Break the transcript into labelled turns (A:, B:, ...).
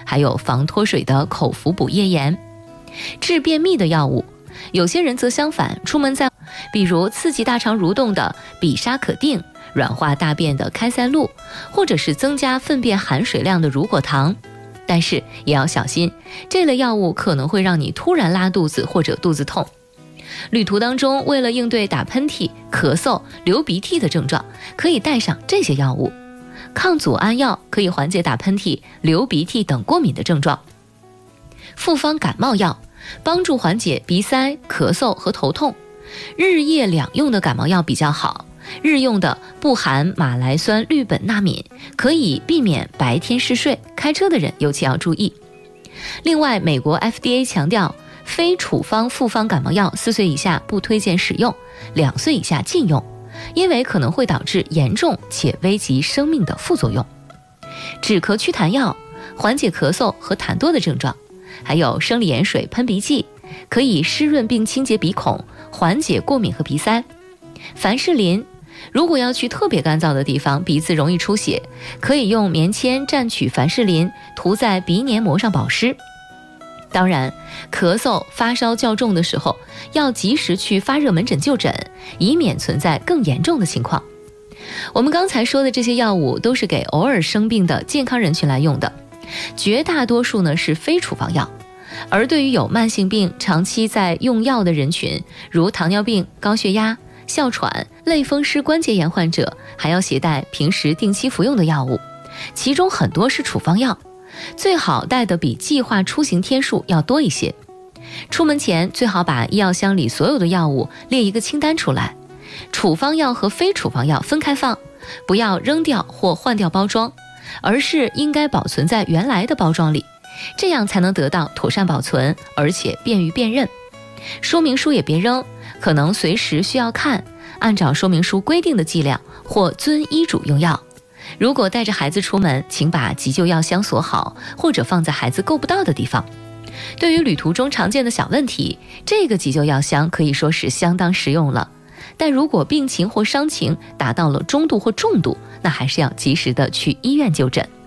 A: 还有防脱水的口服补液盐。治便秘的药物，有些人则相反，出门在比如刺激大肠蠕动的比沙可定，软化大便的开塞露，或者是增加粪便含水量的乳果糖。但是也要小心，这类药物可能会让你突然拉肚子或者肚子痛。旅途当中，为了应对打喷嚏、咳嗽、流鼻涕的症状，可以带上这些药物。抗组胺药可以缓解打喷嚏、流鼻涕等过敏的症状。复方感冒药帮助缓解鼻塞、咳嗽和头痛。日夜两用的感冒药比较好，日用的不含马来酸氯苯那敏，可以避免白天嗜睡，开车的人尤其要注意。另外，美国 FDA 强调，非处方复方感冒药4岁以下不推荐使用，2岁以下禁用，因为可能会导致严重且危及生命的副作用。止咳祛痰药缓解咳嗽和痰多的症状，还有生理盐水喷鼻剂，可以湿润并清洁鼻孔，缓解过敏和鼻塞。凡士林，如果要去特别干燥的地方，鼻子容易出血，可以用棉签蘸取凡士林涂在鼻黏膜上保湿。当然，咳嗽发烧较重的时候，要及时去发热门诊就诊，以免存在更严重的情况。我们刚才说的这些药物都是给偶尔生病的健康人群来用的，绝大多数呢是非处方药。而对于有慢性病长期在用药的人群，如糖尿病、高血压、哮喘、类风湿关节炎患者，还要携带平时定期服用的药物，其中很多是处方药，最好带的比计划出行天数要多一些。出门前最好把医药箱里所有的药物列一个清单出来，处方药和非处方药分开放，不要扔掉或换掉包装，而是应该保存在原来的包装里，这样才能得到妥善保存，而且便于辨认。说明书也别扔，可能随时需要看，按照说明书规定的剂量或遵医嘱用药。如果带着孩子出门，请把急救药箱锁好，或者放在孩子够不到的地方。对于旅途中常见的小问题，这个急救药箱可以说是相当实用了。但如果病情或伤情达到了中度或重度，那还是要及时的去医院就诊。